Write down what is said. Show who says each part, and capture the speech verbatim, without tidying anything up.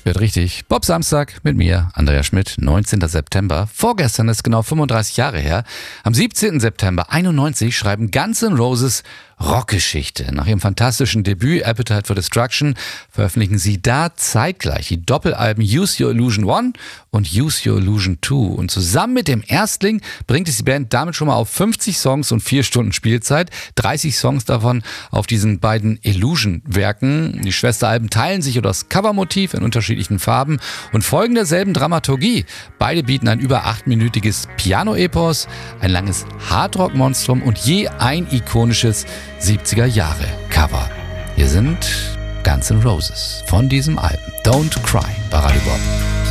Speaker 1: Wird richtig. Bob Samstag mit mir, Andreas Schmidt, neunzehnter September. Vorgestern ist genau fünfunddreißig Jahre her. Am siebzehnten September einundneunzig schreiben Guns N' Roses Rockgeschichte. Nach ihrem fantastischen Debüt Appetite for Destruction veröffentlichen sie da zeitgleich die Doppelalben Use Your Illusion eins und Use Your Illusion zwei. Und zusammen mit dem Erstling bringt es die Band damit schon mal auf fünfzig Songs und vier Stunden Spielzeit. dreißig Songs davon auf diesen beiden Illusion-Werken. Die Schwesteralben teilen sich das Covermotiv in unterschiedlichen Farben und folgen derselben Dramaturgie. Beide bieten ein über achtminütiges Piano-Epos, ein langes Hardrock-Monstrum und je ein ikonisches siebziger-Jahre-Cover. Hier sind Guns N' Roses von diesem Album Don't Cry bei Radio Bob.